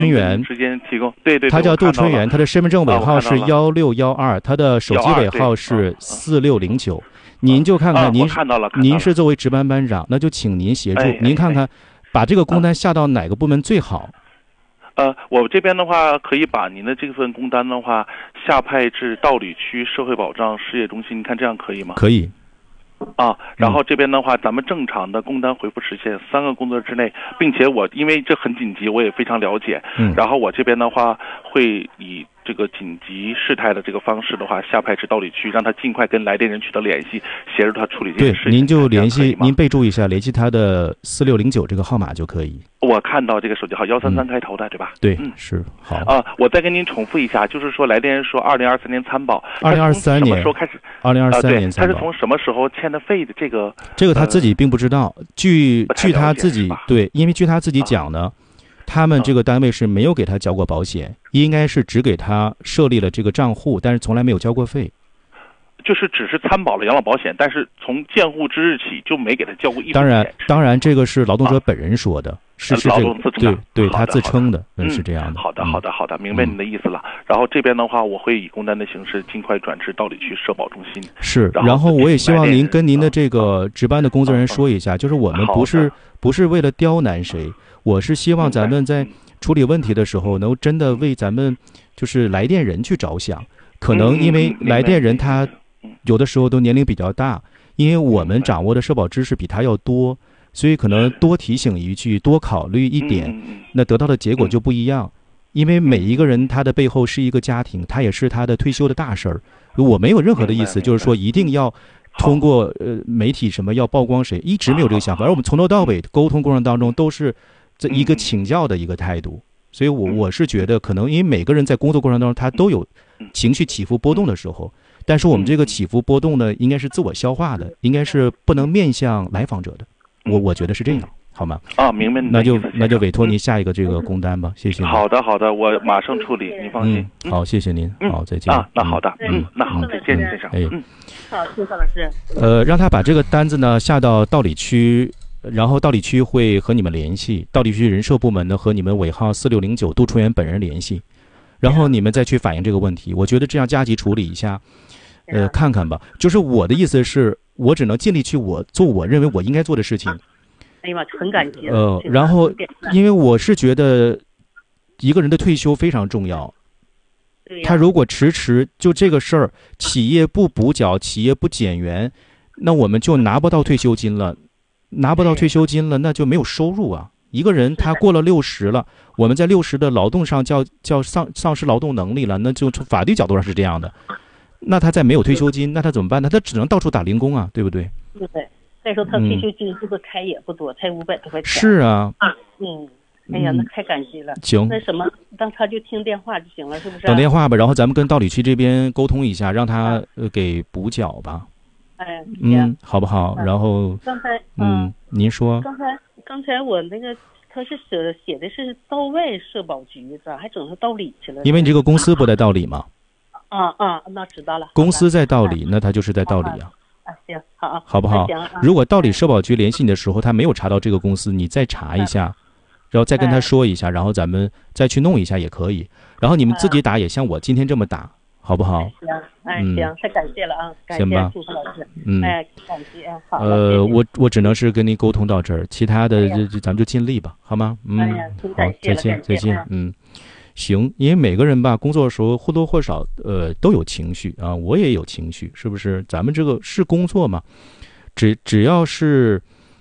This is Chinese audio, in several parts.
春元时间提供，对， 他叫杜春元，他的身份证尾号是1612，他的手机尾号是4609。您就看看，您是作为值班班长，那就请您协助，您看看把这个工单下到哪个部门最好？ 我这边的话，可以把您的这份工单的话下派至道里区社会保障事业中心，你看这样可以吗？ 可以。 然后这边的话，咱们正常的工单回复时限3个工作日之内，并且我因为这很紧急，我也非常了解，然后我这边的话会以这个紧急事态的这个方式的话下派至道里区，让他尽快跟来电人取得联系，协助他处理这件事情。 对，您就联系，您备注一下，联系他的4609这个号码就可以。 我看到这个手机号133开头的，对吧？ 对，是好。 我再跟您重复一下，就是说来电人说2023年参保 ，2023年什么时候开始 ？2023年参保， 他是从什么时候欠的费的？ 这个他自己并不知道。据他自己对，因为据他自己讲呢，他们这个单位是没有给他交过保险，应该是只给他设立了这个账户，但是从来没有交过费。 就是只是参保了养老保险，但是从建户之日起就没给他交过一分钱。 当然，这个是劳动者本人说的，是这个对他自称的，是这样的。 好的，明白你的意思了。然后这边的话，我会以工单的形式尽快转至道里区社保中心。 是，然后我也希望您跟您的这个值班的工作人员说一下，就是我们不是为了刁难谁，我是希望咱们在处理问题的时候，能真的为咱们就是来电人去着想。可能因为来电人他有的时候都年龄比较大，因为我们掌握的社保知识比他要多，所以可能多提醒一句，多考虑一点，那得到的结果就不一样。因为每一个人他的背后是一个家庭，他也是他的退休的大事儿。我没有任何的意思，就是说一定要通过媒体什么要曝光谁，一直没有这个想法。而我们从头到尾沟通过程当中都是这一个请教的一个态度。所以我是觉得可能因为每个人在工作过程当中他都有情绪起伏波动的时候，但是我们这个起伏波动呢，应该是自我消化的，应该是不能面向来访者的。我觉得是这样，好吗？ 明白。 那就委托您下一个这个工单吧，谢谢您。 好的，我马上处理，您放心。 好，谢谢您。好，再见。 那好的，那好，再见，先生。 好，谢谢老师。 让他把这个单子呢下到道里区。然后道里区会和你们联系，道里区人社部门呢和你们尾号4609杜春元本人联系，然后你们再去反映这个问题。我觉得这样加急处理一下，看看吧。就是我的意思是，我只能尽力去做我认为我应该做的事情。 哎呀妈，很感激。 然后因为我是觉得一个人的退休非常重要，他如果迟就这个事儿，企业不补缴，企业不减员，那我们就拿不到退休金了。拿不到退休金了，那就没有收入啊！一个人他过了60了，我们在60的劳动上叫丧失劳动能力了，那就从法律角度上是这样的。那他再没有退休金，那他怎么办呢？他只能到处打零工啊，对不对？ 对。再说他退休金这个开也不多，才500多块钱。 是啊。 哎呀，那太感激了。 行。 那什么，让他就听电话就行了，是不是？ 等电话吧，然后咱们跟道里区这边沟通一下，让他给补缴吧。好不好？然后刚才您说。 刚才我那个他是写的是道外社保局，咋还整成道里去了？ 因为你这个公司不在道里嘛。 那知道了。 公司在道里，那他就是在道里啊。 行， 好不好？如果道里社保局联系你的时候，他没有查到这个公司，你再查一下，然后再跟他说一下，然后咱们再去弄一下也可以。然后你们自己打也像我今天这么打。好不好？ 行，太感谢了啊！感谢祝福老师。感谢好。 我只能是跟您沟通到这儿，其他的咱们就尽力吧，好吗？好，再见。行，因为每个人吧，工作的时候或多或少都有情绪啊，我也有情绪，是不是？咱们这个是工作嘛，只要是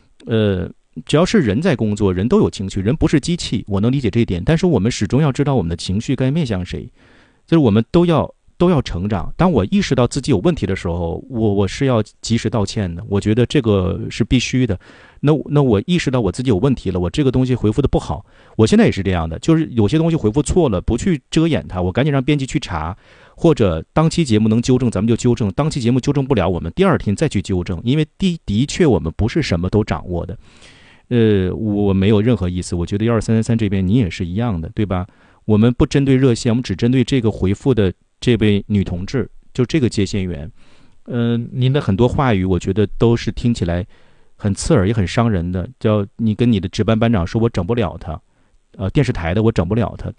人在工作，人都有情绪，人不是机器，我能理解这一点。但是我们始终要知道我们的情绪该面向谁，就是我们都要成长。当我意识到自己有问题的时候，我是要及时道歉的，我觉得这个是必须的。那我意识到我自己有问题了，我这个东西回复的不好，我现在也是这样的，就是有些东西回复错了，不去遮掩它，我赶紧让编辑去查，或者当期节目能纠正咱们就纠正，当期节目纠正不了，我们第2天再去纠正，因为的确我们不是什么都掌握的。我没有任何意思，我觉得12333这边你也是一样的，对吧？我们不针对热线，我们只针对这个回复的这位女同志，就这个接线员。您的很多话语我觉得都是听起来很刺耳也很伤人的，叫你跟你的值班班长说我整不了他， 电视台的我整不了他。